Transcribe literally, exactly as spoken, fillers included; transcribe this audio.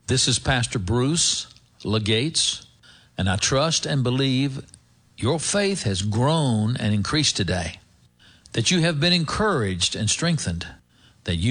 This is Pastor Bruce Legates, and I trust and believe your faith has grown and increased today, that you have been encouraged and strengthened, that you